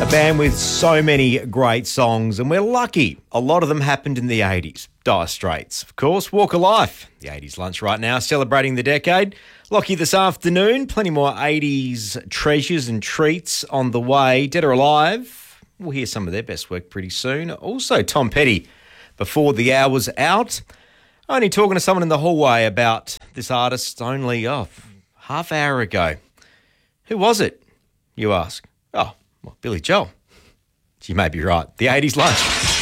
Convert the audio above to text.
band with so many great songs, and we're lucky. A lot of them happened in the 80s. Dire Straits, of course. Walk of Life, the 80s lunch right now, celebrating the decade. Lockie this afternoon, plenty more 80s treasures and treats on the way. Dead or Alive, we'll hear some of their best work pretty soon. Also, Tom Petty, Before the Hour's Out. Only talking to someone in the hallway about this artist only, half hour ago. Who was it, you ask? Oh, well, Billy Joel. You may be right. The 80s lunch.